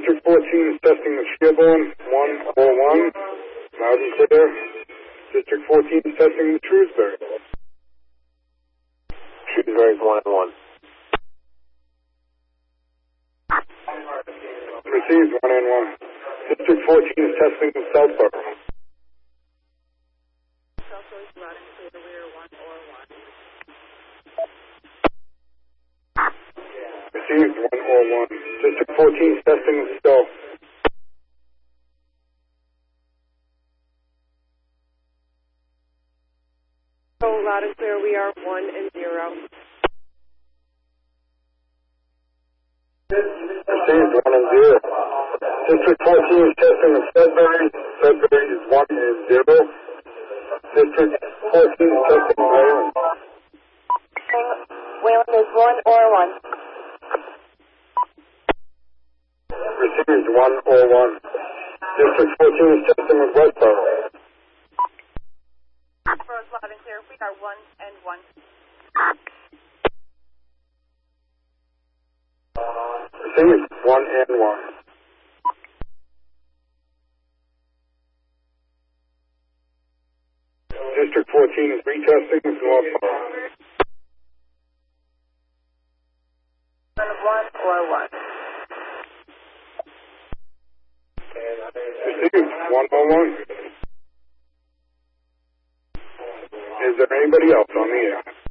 District 14 is testing the Sherborne 141. Loud and clear. District 14 is testing the Shrewsbury. Shrewsbury's 1 and 1. Received 1 and 1. District 14 is testing the Southborough. Southborough's loud and clear. We are 1 or 1. Received 1 or 1. District 14 is testing the Stowe. So loud and clear. We are 1 and 0. Received 1 and 0. District 14 is testing the Sudbury. Sudbury is 1 and 0. District 14 is testing Wayland. Wayland is 1 or 1. Received 1 or 1. District 14 is testing with Westboro. Westboro's loud and clear. We are 1 and 1. Received 1 and 1. District 14 is retesting with Northborough. 1 or 1. Received 1 or 1. Is there anybody else on the air?